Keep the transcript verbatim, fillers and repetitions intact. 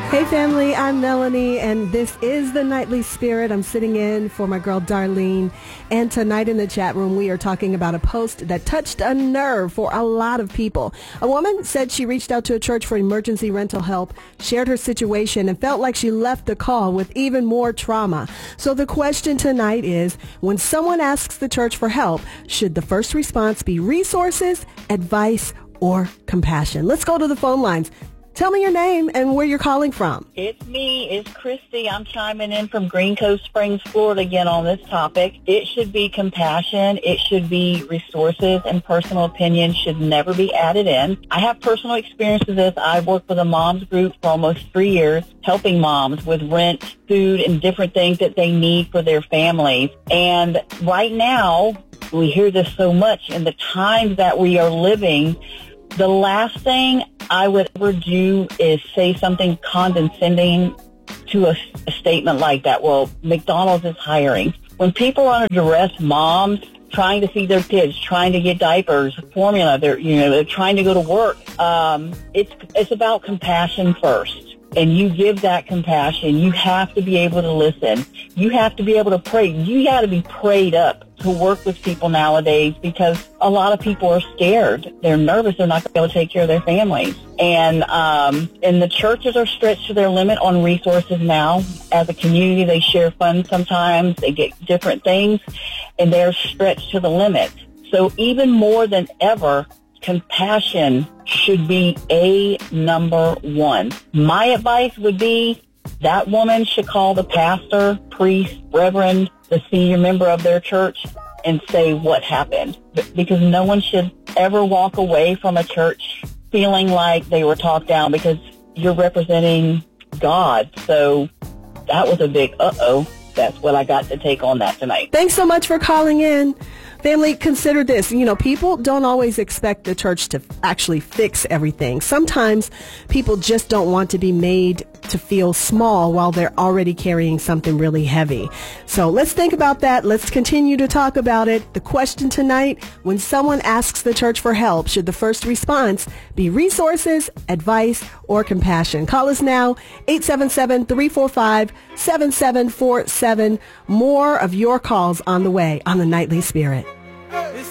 Hey family, I'm Melanie, and this is the Nightly Spirit. I'm sitting in for my girl Darlene, and tonight in the chat room we are talking about a post that touched a nerve for a lot of people. A woman said she reached out to a church for emergency rental help, shared her situation, and felt like she left the call with even more trauma. So the question tonight is, when someone asks the church for help, should the first response be resources, advice, or compassion? Let's go to the phone lines. Tell me your name and where you're calling from. It's me. It's Christy. I'm chiming in from Green Cove Springs, Florida, again on this topic. It should be compassion. It should be resources, and personal opinion should never be added in. I have personal experience with this. I've worked with a mom's group for almost three years, helping moms with rent, food, and different things that they need for their families. And right now, we hear this so much in the times that we are living. The last thing I would ever do is say something condescending to a, a statement like that. Well, McDonald's is hiring. When people are under duress, moms trying to feed their kids, trying to get diapers, formula, they're, you know, they're trying to go to work. Um, it's, it's about compassion first. And you give that compassion. You have to be able to listen. You have to be able to pray. You got to be prayed up to work with people nowadays, because a lot of people are scared. They're nervous. They're not going to be able to take care of their families. And, um, and the churches are stretched to their limit on resources now. As a community, they share funds sometimes. They get different things, and they're stretched to the limit. So even more than ever, compassion should be a number one. My advice would be that woman should call the pastor, priest, reverend, the senior member of their church, and say what happened. Because no one should ever walk away from a church feeling like they were talked down, because you're representing God. So that was a big uh-oh. That's what I got to take on that tonight. Thanks so much for calling in. Family, consider this. You know, people don't always expect the church to actually fix everything. Sometimes people just don't want to be made to feel small while they're already carrying something really heavy. So let's think about that. Let's continue to talk about it. The question tonight, when someone asks the church for help, should the first response be resources, advice, or compassion? Call us now, eight seven seven, three four five, seven seven four seven. More of your calls on the way on the Nightly Spirit.